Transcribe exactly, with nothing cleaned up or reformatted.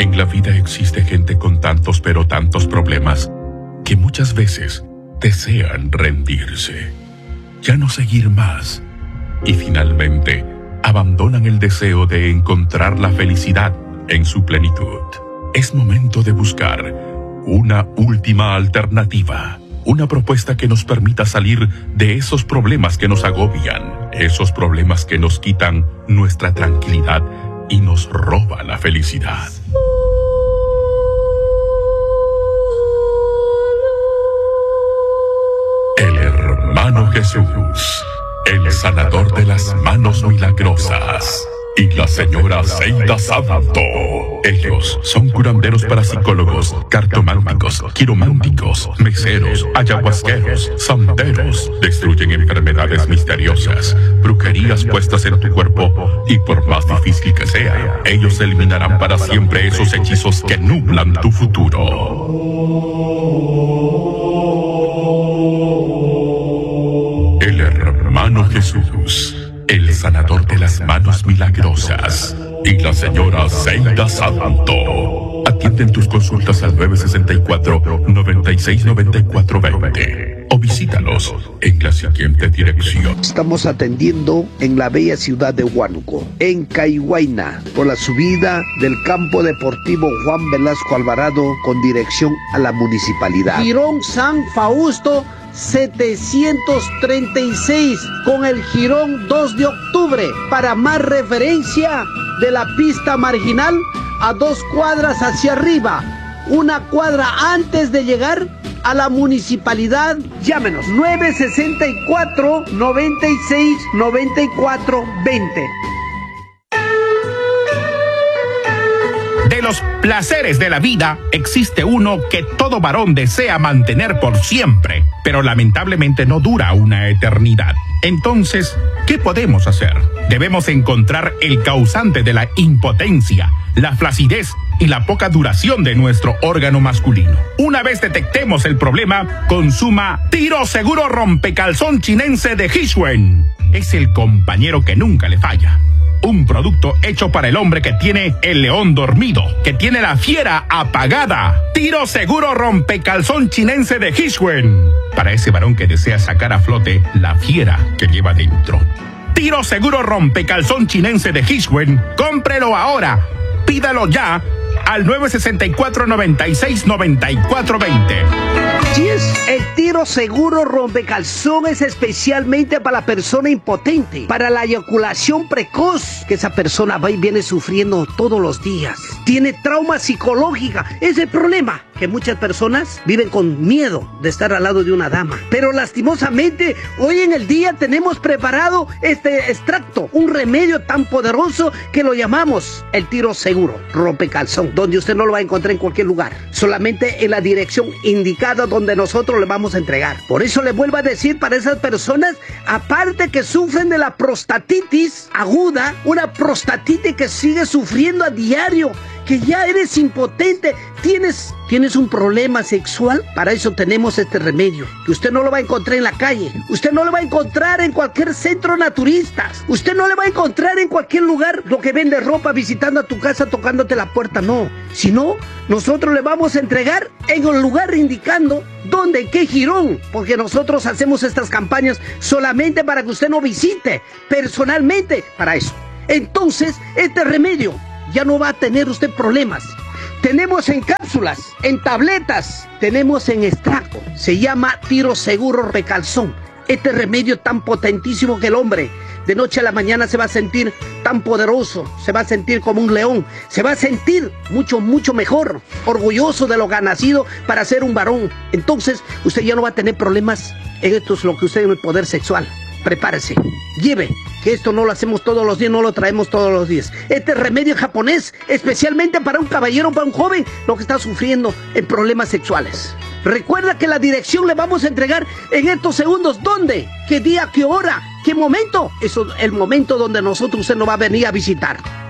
En la vida existe gente con tantos pero tantos problemas que muchas veces desean rendirse, ya no seguir más, y finalmente abandonan el deseo de encontrar la felicidad en su plenitud. Es momento de buscar una última alternativa, una propuesta que nos permita salir de esos problemas que nos agobian, esos problemas que nos quitan nuestra tranquilidad y nos roba la felicidad. El hermano Jesús, el sanador de las manos milagrosas, y la señora Zeida Santo. Ellos son curanderos parapsicólogos, cartománticos, quirománticos, meseros, ayahuasqueros, santeros. Destruyen enfermedades misteriosas, brujerías puestas en tu cuerpo, y por más difícil que sea, ellos eliminarán para siempre esos hechizos que nublan tu futuro. El hermano Jesús, el sanador de las manos milagrosas, y la señora Zeida Santo. Atienden tus consultas al nueve seis cuatro, nueve seis nueve cuatro dos cero o visítalos en la siguiente dirección. Estamos atendiendo en la bella ciudad de Huánuco, en Caihuayna, por la subida del campo deportivo Juan Velasco Alvarado con dirección a la municipalidad. Jirón San Fausto setecientos treinta y seis con el jirón dos de octubre. Para más referencia, de la pista marginal a dos cuadras hacia arriba, una cuadra antes de llegar a la municipalidad. Llámenos nueve seis cuatro, nueve seis nueve cuatro dos cero. De los placeres de la vida, existe uno que todo varón desea mantener por siempre, pero lamentablemente no dura una eternidad. Entonces, ¿qué podemos hacer? Debemos encontrar el causante de la impotencia, la flacidez y la poca duración de nuestro órgano masculino. Una vez detectemos el problema, consuma Tiro Seguro Rompecalzón Chinense de Hishwen. Es el compañero que nunca le falla. Un producto hecho para el hombre que tiene el león dormido, que tiene la fiera apagada. Tiro Seguro Rompecalzón Chinense de Hishwen. Para ese varón que desea sacar a flote la fiera que lleva dentro. Tiro Seguro Rompecalzón Chinense de Hishwen. Cómprelo ahora. Pídalo ya al nueve seis cuatro, nueve seis nueve cuatro dos cero. Yes, el Tiro Seguro Rompecalzón es especialmente para la persona impotente, para la eyaculación precoz, que esa persona va y viene sufriendo todos los días. Tiene trauma psicológica. Es el problema, que muchas personas viven con miedo de estar al lado de una dama. Pero lastimosamente, hoy en el día tenemos preparado este extracto, un remedio tan poderoso que lo llamamos el Tiro Seguro Rompecalzón, donde usted no lo va a encontrar en cualquier lugar, solamente en la dirección indicada donde nosotros le vamos a entregar. Por eso le vuelvo a decir, para esas personas, aparte que sufren de la prostatitis aguda, una prostatitis que sigue sufriendo a diario, que ya eres impotente, tienes, tienes un problema sexual, para eso tenemos este remedio, que usted no lo va a encontrar en la calle, usted no lo va a encontrar en cualquier centro naturista, usted no le va a encontrar en cualquier lugar lo que vende ropa visitando a tu casa, tocándote la puerta, no, sino nosotros le vamos a entregar en el lugar indicando dónde, qué jirón, porque nosotros hacemos estas campañas solamente para que usted no visite personalmente para eso. Entonces, este remedio ya no va a tener usted problemas. Tenemos en cápsulas, en tabletas, tenemos en extracto. Se llama Tiro Seguro Rompecalzón. Este remedio tan potentísimo que el hombre de noche a la mañana se va a sentir tan poderoso, se va a sentir como un león, se va a sentir mucho, mucho mejor, orgulloso de lo que ha nacido para ser un varón. Entonces, usted ya no va a tener problemas en esto, es lo que usted en el poder sexual. Prepárese, lleve, que esto no lo hacemos todos los días, no lo traemos todos los días. Este remedio japonés, especialmente para un caballero, para un joven, lo que está sufriendo en problemas sexuales. Recuerda que la dirección le vamos a entregar en estos segundos. ¿Dónde? ¿Qué día? ¿Qué hora? ¿Qué momento? Eso es el momento donde nosotros usted nos va a venir a visitar.